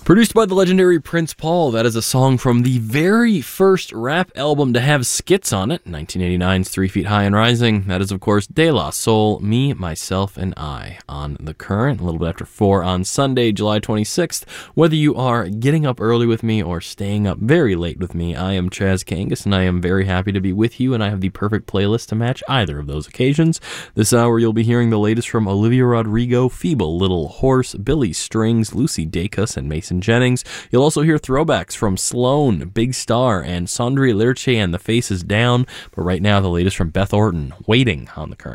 Produced by the legendary Prince Paul, that is a song from the very first rap album to have skits on it, 1989's 3 Feet High and Rising. That is, of course, De La Soul, Me, Myself, and I on The Current, a little bit after 4 on Sunday, July 26th. Whether you are getting up early with me or staying up very late with me, I am Chaz Kangas, and I am very happy to be with you, and I have the perfect playlist to match either of those occasions. This hour, you'll be hearing the latest from Olivia Rodrigo, Feeble Little Horse, Billy Strings, Lucy Dacus, and Mason Jennings. You'll also hear throwbacks from Sloan, Big Star, and Sondre Lerche and The Faces Down. But right now, the latest from Beth Orton, Waiting on The Current.